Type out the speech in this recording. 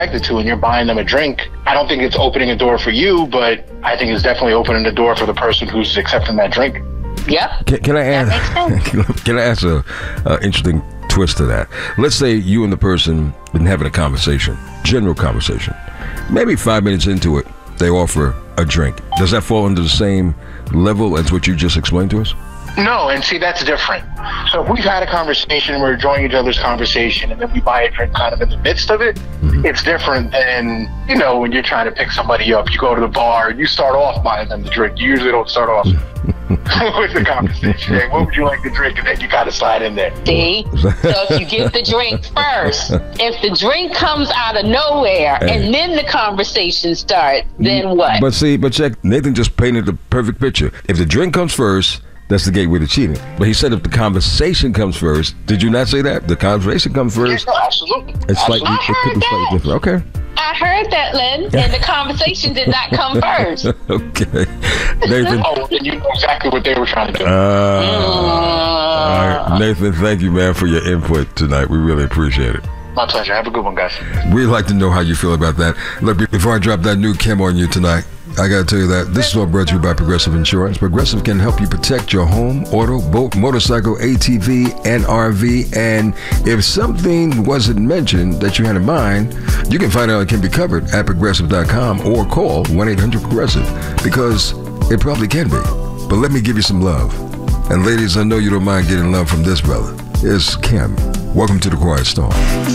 attracted to and you're buying them a drink, I don't think it's opening a door for you, but I think it's definitely opening the door for the person who's accepting that drink. Yep. Can I ask? Can I ask a interesting twist to that? Let's say you and the person been having a conversation, general conversation. Maybe 5 minutes into it, they offer a drink. Does that fall under the same level as what you just explained to us? No, and see, that's different. So if we've had a conversation, we're enjoying each other's conversation, and then we buy a drink kind of in the midst of it, it's different than, you know, when you're trying to pick somebody up. You go to the bar, and you start off buying them the drink. You usually don't start off with the conversation. Hey, what would you like to drink? And then you kind of slide in there. See? So if you get the drink first, if the drink comes out of nowhere and then the conversation starts, then what? But check, Nathan just painted the perfect picture. If the drink comes first, that's the gateway to cheating. But he said if the conversation comes first, did you not say that? The conversation comes first? Yeah, no, absolutely. It's slightly, it could be slightly different. Okay. I heard that, Len, and the conversation did not come first. Okay. Nathan. Oh, and you know exactly what they were trying to do. All right. Nathan, thank you, man, for your input tonight. We really appreciate it. My pleasure. Have a good one, guys. We'd like to know how you feel about that. Look, before I drop that new Kim on you tonight, I got to tell you that this is all brought to you by Progressive Insurance. Progressive can help you protect your home, auto, boat, motorcycle, ATV, and RV. And if something wasn't mentioned that you had in mind, you can find out it can be covered at Progressive.com or call 1-800-PROGRESSIVE because it probably can be. But let me give you some love. And ladies, I know you don't mind getting love from this brother. It's Kim. Welcome to the Quiet Storm.